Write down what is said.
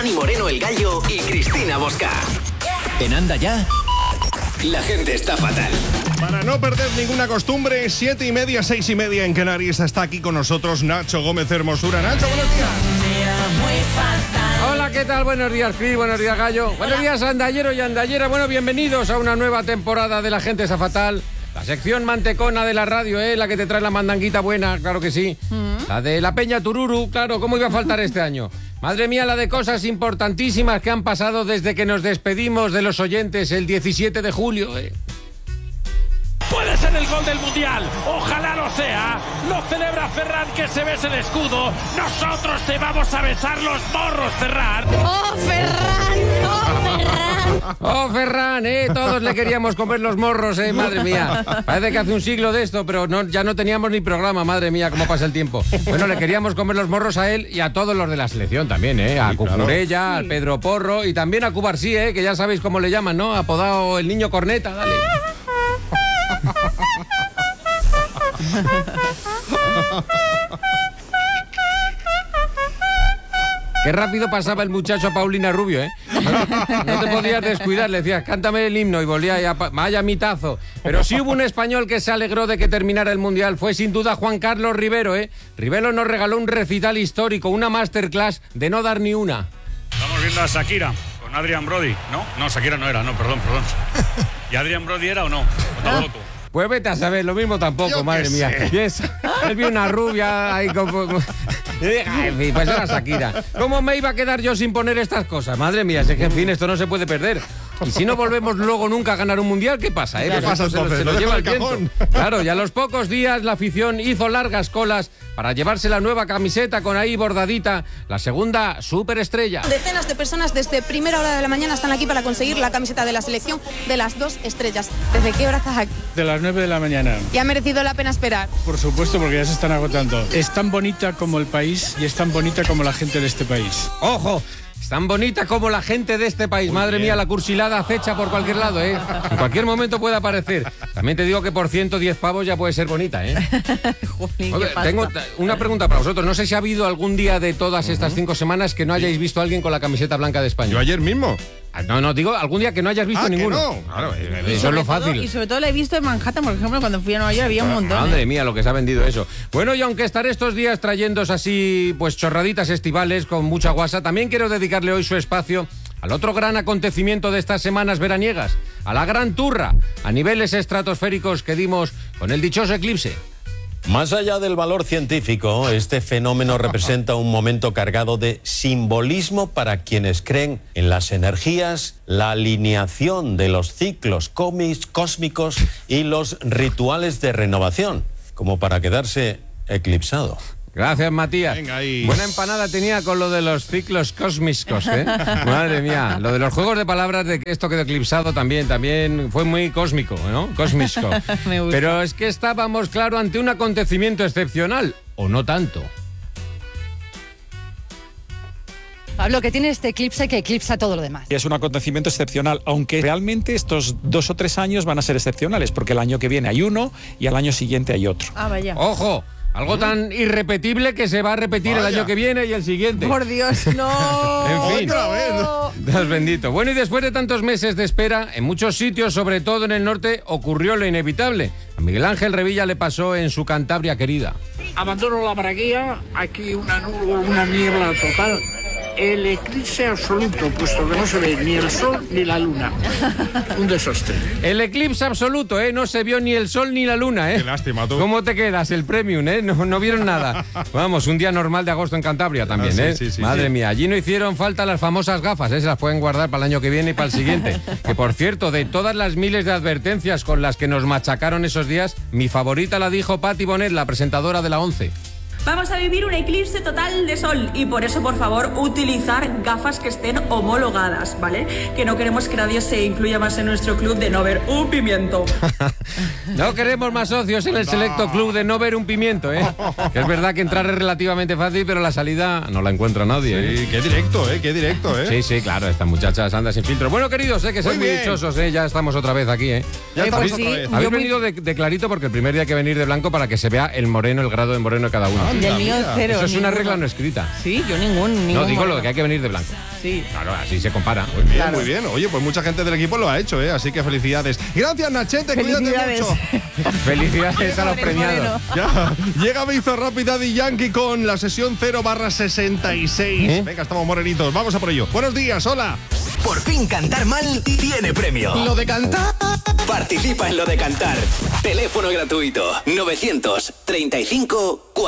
Dani Moreno el Gallo y Cristina Bosca. En Anda Ya, la gente está fatal. Para no perder ninguna costumbre, 7:30, 6:30 en Canarias, está aquí con nosotros Nacho Gómez Hermosura. Nacho, buenos días. Hola, ¿qué tal? Buenos días, Cris, buenos días, Gallo. Buenos días, andallero y andallera. Bueno, bienvenidos a una nueva temporada de La Gente Está Fatal. La sección mantecona de la radio, la que te trae la mandanguita buena, claro que sí. La de la Peña Tururu, claro, ¿cómo iba a faltar este año? Madre mía, la de cosas importantísimas que han pasado desde que nos despedimos de los oyentes el 17 de julio, Puede ser el gol del Mundial, ojalá lo sea. Lo celebra Ferran, que se besa el escudo. Nosotros te vamos a besar los morros, Ferran. ¡Oh, Ferran! ¡Oh, Ferran! ¡Oh, Ferran! Todos le queríamos comer los morros, madre mía. Parece que hace un siglo de esto, pero ya no teníamos ni programa, madre mía, cómo pasa el tiempo. Bueno, le queríamos comer los morros a él y a todos los de la selección también, A Cucurella, al Pedro Porro y también a Cubarsí, que ya sabéis cómo le llaman, ¿no? Apodado el niño corneta, dale. Qué rápido pasaba el muchacho a Paulina Rubio, No te podías descuidar, le decías, cántame el himno y volvía ya, vaya mitazo. Pero sí hubo un español que se alegró de que terminara el Mundial, fue sin duda Juan Carlos Rivero, Rivero nos regaló un recital histórico, una masterclass de no dar ni una. Estamos viendo a Shakira con Adrian Brody, ¿no? No, Shakira no era, no, perdón. ¿Y Adrian Brody era o no? ¿O tampoco? Pues vete a saber, lo mismo tampoco, madre mía. Él vio una rubia ahí como... Ay, pues era Shakira. ¿Cómo me iba a quedar yo sin poner estas cosas? Madre mía, es que en fin, esto no se puede perder. Y si no volvemos luego nunca a ganar un mundial, ¿qué pasa? ¿Qué pasa entonces? Se lo lleva el viento. Claro, y a los pocos días la afición hizo largas colas para llevarse la nueva camiseta con ahí bordadita, la segunda superestrella. Decenas de personas desde primera hora de la mañana están aquí para conseguir la camiseta de la selección de las 2 estrellas. ¿Desde qué hora estás aquí? De las 9 de la mañana. ¿Y ha merecido la pena esperar? Por supuesto, porque ya se están agotando. Es tan bonita como el país y es tan bonita como la gente de este país. ¡Ojo! Es tan bonita como la gente de este país. Madre mía, la cursilada acecha por cualquier lado, En cualquier momento puede aparecer. También te digo que por 110 pavos ya puede ser bonita, Jolín, Oye, tengo una pregunta para vosotros. No sé si ha habido algún día de todas estas 5 semanas que no hayáis visto a alguien con la camiseta blanca de España. Yo ayer mismo. No, digo, algún día que no hayas visto ninguno. No. Claro, eso es lo fácil. Y sobre todo la he visto en Manhattan, por ejemplo, cuando fui a Nueva York había un montón. Madre mía, lo que se ha vendido eso. Bueno, y aunque estaré estos días trayéndose así, pues chorraditas estivales con mucha guasa, también quiero dedicarle hoy su espacio al otro gran acontecimiento de estas semanas veraniegas, a la gran turra, a niveles estratosféricos que dimos con el dichoso eclipse. Más allá del valor científico, este fenómeno representa un momento cargado de simbolismo para quienes creen en las energías, la alineación de los ciclos cósmicos y los rituales de renovación, como para quedarse eclipsado. Gracias, Matías. Venga ahí. Buena empanada tenía con lo de los ciclos cósmicos, Madre mía. Lo de los juegos de palabras de que esto quedó eclipsado también fue muy cósmico, ¿no? Cósmico. Me gusta. Pero es que estábamos, claro, ante un acontecimiento excepcional, o no tanto. Pablo, que tiene este eclipse que eclipsa todo lo demás. Es un acontecimiento excepcional, aunque realmente estos 2 o 3 años van a ser excepcionales, porque el año que viene hay uno y al año siguiente hay otro. Ah, vaya. ¡Ojo! Algo tan irrepetible que se va a repetir el año que viene y el siguiente. Por Dios, no. En fin. Otra vez. Dios bendito. Bueno, y después de tantos meses de espera, en muchos sitios, sobre todo en el norte, ocurrió lo inevitable. A Miguel Ángel Revilla le pasó en su Cantabria querida. Abandono la braguía, aquí una niebla total. El eclipse absoluto, puesto que no se ve ni el sol ni la luna. Un desastre. El eclipse absoluto, no se vio ni el sol ni la luna, Qué lástima, tú. ¿Cómo te quedas? El premium, no vieron nada. Vamos, un día normal de agosto en Cantabria también, Sí, Madre mía, allí no hicieron falta las famosas gafas, se las pueden guardar para el año que viene y para el siguiente. Que por cierto, de todas las miles de advertencias con las que nos machacaron esos días, mi favorita la dijo Patti Bonet, la presentadora de la 11. Vamos a vivir un eclipse total de sol y por eso, por favor, utilizar gafas que estén homologadas, ¿vale? Que no queremos que nadie se incluya más en nuestro club de no ver un pimiento. No queremos más socios en el selecto club de no ver un pimiento, Que es verdad que entrar es relativamente fácil, pero la salida no la encuentra nadie, Sí, qué directo, Sí, claro, estas muchachas andan sin filtro. Bueno, queridos, que sois muy dichosos, Ya estamos otra vez aquí, Ya estamos pues otra sí. vez. Habéis venido de clarito porque el primer día hay que venir de blanco para que se vea el grado de moreno de cada uno. Del mío cero. Eso es una ninguno. regla no escrita. Sí, yo ningún No, digo modelo. lo de que hay que venir de blanco. Sí. Claro, así se compara. Muy bien, Claro. muy bien. Oye, pues mucha gente del equipo lo ha hecho, ¿eh? Así que felicidades. Gracias, Nachete, cuídate Felicidades. mucho. Felicidades a los premiados. Ya, llega Bizo Rápida y Yankee con la sesión 0/66. Venga, estamos morenitos, vamos a por ello. Buenos días, hola. Por fin cantar mal tiene premio. Lo de cantar. Participa en Lo de Cantar. Teléfono gratuito 935